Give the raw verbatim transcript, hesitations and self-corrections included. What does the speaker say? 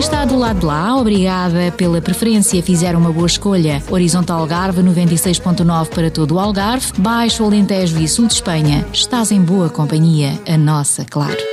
está do lado de lá, obrigada pela preferência, fizeram uma boa escolha. Horizonte Algarve noventa e seis ponto nove para todo o Algarve, Baixo Alentejo e Sul de Espanha. Estás em boa companhia, a nossa, claro.